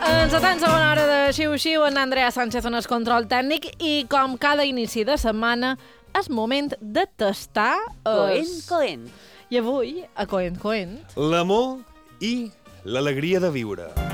Ens atén segona hora de xiu-xiu en Andrea Sánchez en el control tècnic i com cada inici de setmana és moment de tastar Coent. I avui, a Coent, l'amor i l'alegria de viure.